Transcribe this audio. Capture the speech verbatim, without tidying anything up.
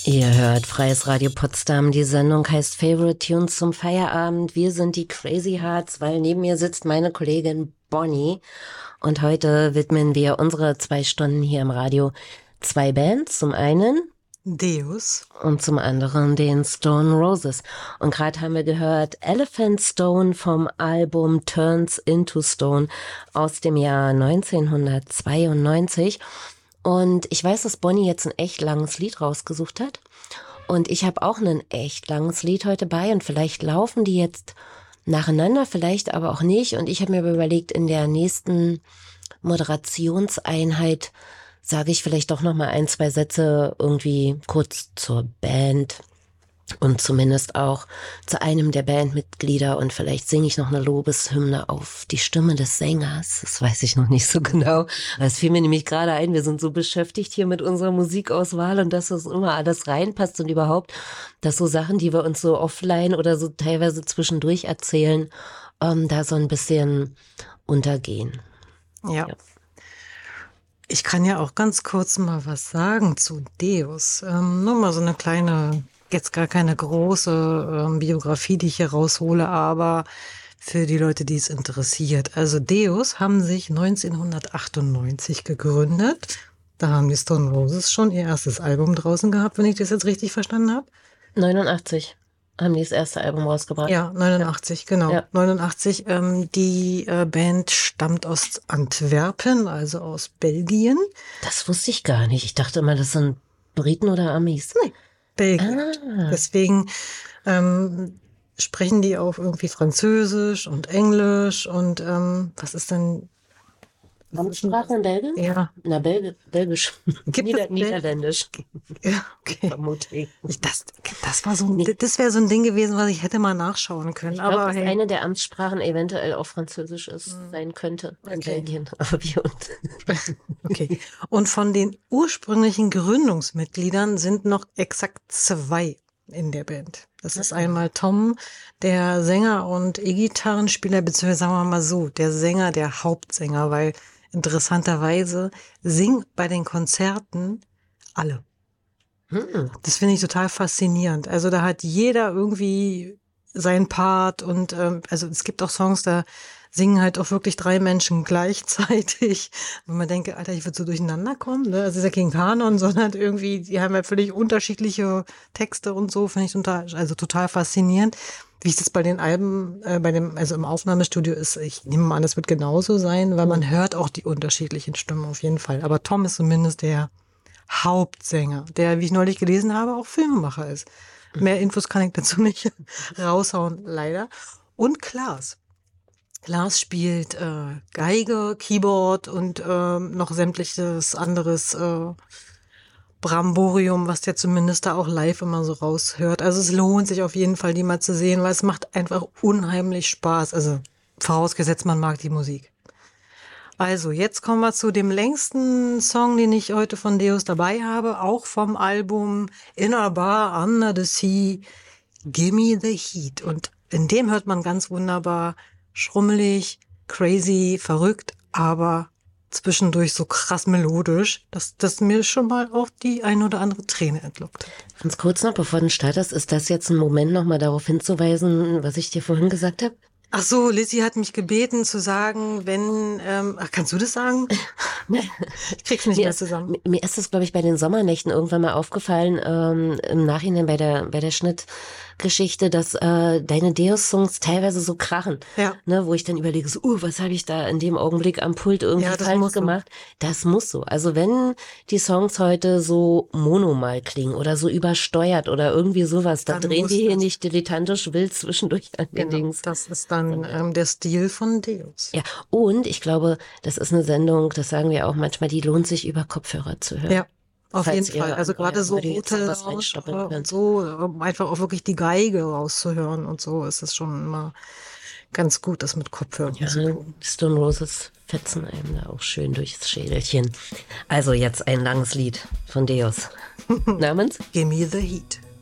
Ihr hört Freies Radio Potsdam. Die Sendung heißt Favorite Tunes zum Feierabend. Wir sind die Crazy Hearts, weil neben mir sitzt meine Kollegin Bonnie. Und heute widmen wir unsere zwei Stunden hier im Radio zwei Bands. Zum einen Deus und zum anderen den Stone Roses. Und gerade haben wir gehört Elephant Stone vom Album Turns into Stone aus dem Jahr neunzehnhundertzweiundneunzig. Und ich weiß, dass Bonnie jetzt ein echt langes Lied rausgesucht hat. Und ich habe auch ein echt langes Lied heute bei. Und vielleicht laufen die jetzt nacheinander, vielleicht aber auch nicht. Und ich habe mir überlegt, in der nächsten Moderationseinheit sage ich vielleicht doch noch mal ein, zwei Sätze irgendwie kurz zur Band und zumindest auch zu einem der Bandmitglieder. Und vielleicht singe ich noch eine Lobeshymne auf die Stimme des Sängers. Das weiß ich noch nicht so genau. Es fiel mir nämlich gerade ein, wir sind so beschäftigt hier mit unserer Musikauswahl und dass das immer alles reinpasst und überhaupt, dass so Sachen, die wir uns so offline oder so teilweise zwischendurch erzählen, ähm, da so ein bisschen untergehen. Ja. ja. Ich kann ja auch ganz kurz mal was sagen zu Deus. Ähm, nur mal so eine kleine, jetzt gar keine große ähm, Biografie, die ich hier raushole, aber für die Leute, die es interessiert. Also Deus haben sich neunzehnhundertachtundneunzig gegründet. Da haben die Stone Roses schon ihr erstes Album draußen gehabt, wenn ich das jetzt richtig verstanden habe. neunundachtzig haben die das erste Album rausgebracht. Ja, neunundachtzig, ja. Genau. Ja. neunundachtzig. Ähm, die äh, Band stammt aus Antwerpen, also aus Belgien. Das wusste ich gar nicht. Ich dachte immer, das sind Briten oder Amis. Nee, Belgien. Ah. Deswegen ähm, sprechen die auch irgendwie Französisch und Englisch und ähm, was ist denn... Amtssprache in Belgien? Ja. Na, Belg Belgisch. Gibt Nieder es Niederländisch. Ja, okay. Vermutlich. Das, das war so ein, das wäre so ein Ding gewesen, was ich hätte mal nachschauen können. Ich glaube, aber dass hey. eine der Amtssprachen eventuell auch Französisch ist, hm. sein könnte in okay. Belgien. Aber wir uns. Okay. Und von den ursprünglichen Gründungsmitgliedern sind noch exakt zwei in der Band. Das ist einmal Tom, der Sänger und E-Gitarrenspieler, beziehungsweise sagen wir mal so, der Sänger, der Hauptsänger, weil interessanterweise singen bei den Konzerten alle. Hm. Das finde ich total faszinierend. Also da hat jeder irgendwie seinen Part und ähm, also es gibt auch Songs, da singen halt auch wirklich drei Menschen gleichzeitig. Wenn man denkt, Alter, ich würde so durcheinander kommen. Ne? Also es ist ja kein Kanon, sondern irgendwie, die haben ja völlig unterschiedliche Texte und so, finde ich total, also total faszinierend. Wie es das bei den Alben, äh, bei dem, also im Aufnahmestudio ist, ich nehme mal an, das wird genauso sein, weil man hört auch die unterschiedlichen Stimmen auf jeden Fall. Aber Tom ist zumindest der Hauptsänger, der, wie ich neulich gelesen habe, auch Filmemacher ist. Mehr Infos kann ich dazu nicht raushauen, leider. Und Klaas. Klaas spielt äh, Geige, Keyboard und äh, noch sämtliches anderes äh, Bramborium, was der zumindest da auch live immer so raushört. Also es lohnt sich auf jeden Fall, die mal zu sehen, weil es macht einfach unheimlich Spaß. Also vorausgesetzt, man mag die Musik. Also jetzt kommen wir zu dem längsten Song, den ich heute von Deus dabei habe, auch vom Album In a Bar Under the Sea, Gimme the Heat. Und in dem hört man ganz wunderbar schrummelig, crazy, verrückt, aber zwischendurch so krass melodisch, dass das mir schon mal auch die ein oder andere Träne entlockt hat. Ganz kurz noch, bevor du startest, ist das jetzt ein Moment, nochmal darauf hinzuweisen, was ich dir vorhin gesagt habe? Ach so, Lizzie hat mich gebeten zu sagen, wenn, ähm, ach, kannst du das sagen? Ich krieg's nicht mir mehr ist, zusammen. Mir ist das, glaube ich, bei den Sommernächten irgendwann mal aufgefallen, ähm, im Nachhinein bei der, bei der Schnittgeschichte, dass äh, deine Deus-Songs teilweise so krachen. Ja. Ne, wo ich dann überlege, so, uh, was habe ich da in dem Augenblick am Pult irgendwie ja, falsch gemacht? So. Das muss so. Also wenn die Songs heute so monomal klingen oder so übersteuert oder irgendwie sowas, da drehen wir hier das. nicht dilettantisch wild zwischendurch an den genau, Dings. Das ist dann ähm, der Stil von Deus. Ja, und ich glaube, das ist eine Sendung, das sagen wir auch manchmal, die lohnt sich über Kopfhörer zu hören. Ja, auf jeden Fall. Also gerade so Hotel und so, um einfach auch wirklich die Geige rauszuhören und so, ist es schon immer ganz gut, das mit Kopfhörern ja, zu tun. Stone Roses fetzen einem da auch schön durchs Schädelchen. Also jetzt ein langes Lied von Deus. Namens? Gimme the Heat.